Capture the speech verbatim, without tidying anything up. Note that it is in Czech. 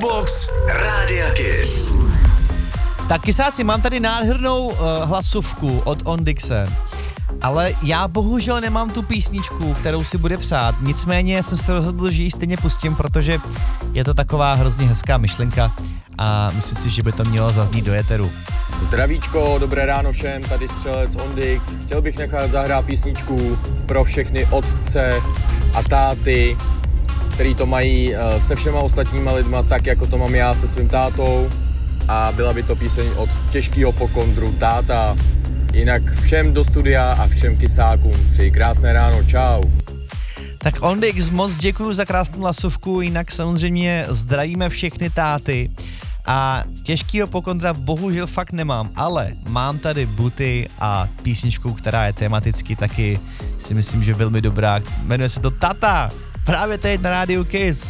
Jukebox Rádia Kiss. Tak kysáci, mám tady nádhernou uh, hlasovku od Ondixe, ale já bohužel nemám tu písničku, kterou si bude přát, nicméně jsem se rozhodl, že ji stejně pustím, protože je to taková hrozně hezká myšlenka a myslím si, že by to mělo zaznít do éteru. Zdravíčko, dobré ráno všem, tady střelec Ondix. Chtěl bych nechat zahrát písničku pro všechny otce a táty, který to mají se všema ostatníma lidma tak, jako to mám já se svým tátou. A byla by to píseň od Těžkýho pokondru Táta. Jinak všem do studia a všem kysákům přeji krásné ráno, čau. Tak Ondix, moc děkuju za krásnou hlasovku, jinak samozřejmě zdravíme všechny táty. A Těžkýho pokondra bohužel fakt nemám, ale mám tady Buty a písničku, která je tematicky taky, si myslím, že velmi dobrá. Jmenuje se to Tata, právě teď na rádiu Kiss.